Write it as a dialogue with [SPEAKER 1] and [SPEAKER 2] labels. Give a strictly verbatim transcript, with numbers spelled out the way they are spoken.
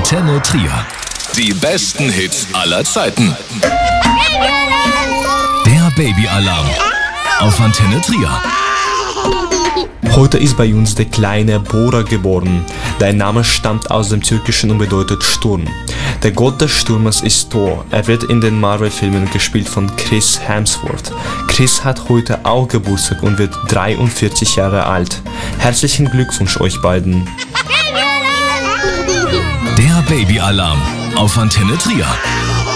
[SPEAKER 1] Antenne Trier. Die besten Hits aller Zeiten. Der Babyalarm auf Antenne Trier.
[SPEAKER 2] Heute ist bei uns der kleine Bora geboren. Der Name stammt aus dem Türkischen und bedeutet Sturm. Der Gott des Sturmes ist Thor. Er wird in den Marvel-Filmen gespielt von Chris Hemsworth. Chris hat heute auch Geburtstag und wird dreiundvierzig Jahre alt. Herzlichen Glückwunsch euch beiden.
[SPEAKER 1] Der Babyalarm auf Antenne Trier.